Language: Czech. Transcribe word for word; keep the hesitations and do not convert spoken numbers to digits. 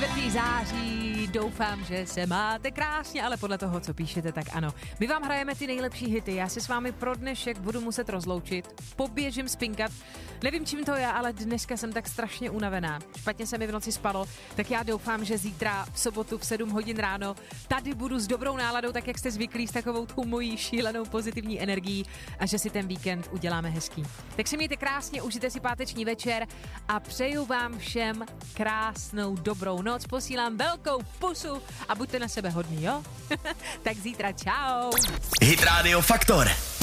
čtvrtého září, doufám, že se máte krásně, ale podle toho, co píšete, tak ano. My vám hrajeme ty nejlepší hity, já se s vámi pro dnešek budu muset rozloučit, poběžím spinkat. Nevím, čím to je, ale dneska jsem tak strašně unavená. Špatně se mi v noci spalo, tak já doufám, že zítra v sobotu v sedm hodin ráno tady budu s dobrou náladou, tak jak jste zvyklí, s takovou tou mojí šílenou pozitivní energií a že si ten víkend uděláme hezký. Tak se mějte krásně, užijte si páteční večer a přeju vám všem krásnou dobrou noc. Posílám velkou pusu a buďte na sebe hodní, jo? Tak zítra čau. Hit Radio Faktor.